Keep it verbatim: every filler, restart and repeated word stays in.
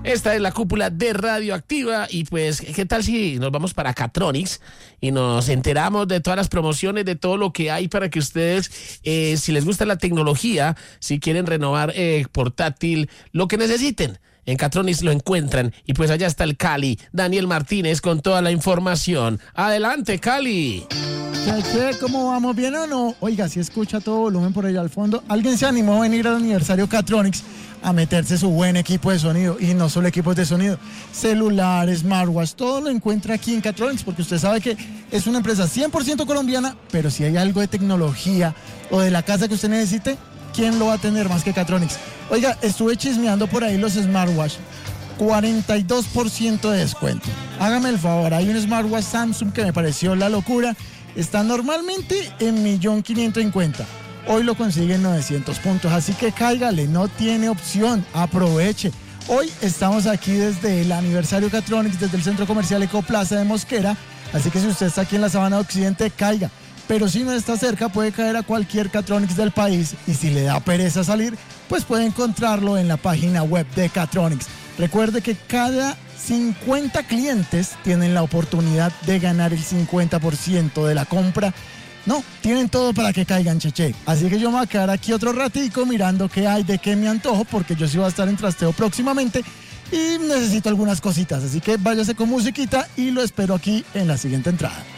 Esta es la cúpula de Radioactiva y pues, ¿qué tal si nos vamos para Catronics y nos enteramos de todas las promociones, de todo lo que hay para que ustedes, eh, si les gusta la tecnología, si quieren renovar eh, portátil, lo que necesiten? En Catronics lo encuentran y pues allá está el Cali, Daniel Martínez con toda la información. Adelante, Cali. ¿Qué, qué? ¿Cómo vamos? ¿Bien o no? Oiga, si escucha todo volumen por allá al fondo. ¿Alguien se animó a venir al aniversario Catronics a meterse su buen equipo de sonido? Y no solo equipos de sonido, celulares, smartwatch, todo lo encuentra aquí en Catronics, porque usted sabe que es una empresa cien por ciento colombiana, pero si hay algo de tecnología o de la casa que usted necesite, ¿quién lo va a tener más que Catronics? Oiga, estuve chismeando por ahí los smartwatch, cuarenta y dos por ciento de descuento. Hágame el favor, hay un smartwatch Samsung que me pareció la locura. Está normalmente en un millón quinientos cincuenta mil. Hoy lo consigue en novecientos puntos, así que cáigale, no tiene opción, aproveche. Hoy estamos aquí desde el aniversario Catronics, desde el Centro Comercial Ecoplaza de Mosquera, así que si usted está aquí en la Sabana Occidente, caiga. Pero si no está cerca, puede caer a cualquier Catronics del país, y si le da pereza salir, pues puede encontrarlo en la página web de Catronics. Recuerde que cada cincuenta clientes tienen la oportunidad de ganar el cincuenta por ciento de la compra. No, tienen todo para que caigan, cheche. Así que yo me voy a quedar aquí otro ratico mirando qué hay, de qué me antojo, porque yo sí voy a estar en trasteo próximamente y necesito algunas cositas. Así que váyase con musiquita y lo espero aquí en la siguiente entrada.